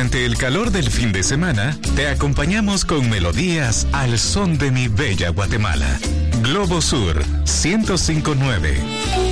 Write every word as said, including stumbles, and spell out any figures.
Ante el calor del fin de semana, te acompañamos con melodías al son de mi bella Guatemala. Globo Sur ciento cinco punto nueve.